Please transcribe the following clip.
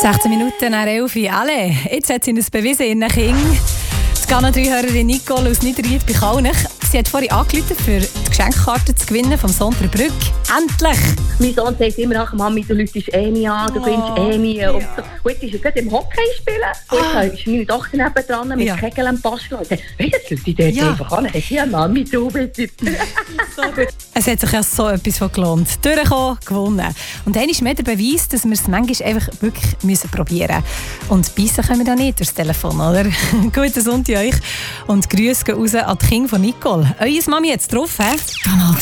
16 Minuten nach 11 Uhr. Alle. Jetzt hat sie uns bewiesen, ihren Kind. Die Ghana-3-Hörerin Nicole aus Niederried bei Kaunich. Sie hat vorhin angerufen, für die Geschenkkarte zu gewinnen vom Sonderbrück. Endlich! Mein Sohn sagt immer nach, Mami, du läutest nie an, du gewinnst nie. Und jetzt ist er gerade im Hockey spielen. Und jetzt ist meine Tochter nebendran mit Kegeln am Basteln. Und jetzt läutet die dort einfach an. Ja, Mami, du bist so gut. Es hat sich ja so etwas von gelohnt. Durchgekommen, gewonnen. Und dann ist mir der Beweis, dass wir es manchmal einfach wirklich probieren müssen. Und beißen können wir da nicht durchs Telefon, oder? Guten Sonntag euch. Und Grüße gehen raus an die Kinder von Nicole. Eure Mami jetzt drauf, hä?